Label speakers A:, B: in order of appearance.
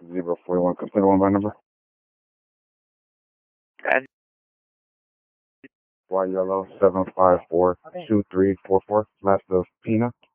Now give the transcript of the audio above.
A: 041, complete one by number.
B: And
A: Y yellow 7542344, last of Pina.